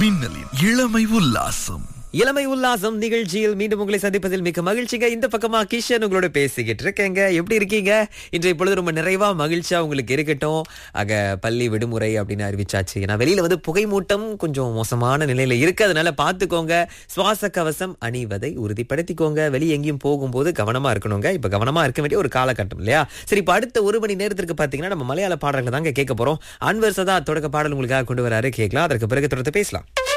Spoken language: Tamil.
மின்னலின் இளமை உல்லாசம். இளமை உல்லாசம் நிகழ்ச்சியில் மீண்டும் உங்களை சந்திப்பதில் மிக மகிழ்ச்சிங்க. இந்த பக்கமா கிஷன் உங்களோட பேசிக்கிட்டு இருக்கேங்க. எப்படி இருக்கீங்க? இன்றைய பொழுது ரொம்ப நிறைவா மகிழ்ச்சியா உங்களுக்கு இருக்கட்டும். பள்ளி விடுமுறை அப்படின்னு அறிவிச்சாச்சு. ஏன்னா வெளியில புகை மூட்டம் கொஞ்சம் மோசமான நிலையில இருக்கு. அதனால பாத்துக்கோங்க. சுவாச கவசம் அணிவதை உறுதிப்படுத்திக்கோங்க. வெளியே எங்கேயும் போகும்போது கவனமா இருக்கணுங்க. இப்ப கவனமா இருக்க வேண்டிய ஒரு காலகட்டம் இல்லையா? சரி, இப்ப அடுத்த ஒரு மணி நேரத்திற்கு பாத்தீங்கன்னா நம்ம மலையாள பாடல்கள் தாங்க கேட்க போறோம். அன்வர் சதா தொடக்க பாடல் உங்களுக்காக கொண்டு வராரு, கேட்கலாம். அதற்கு பிறகு தொடர்ந்து பேசலாம்.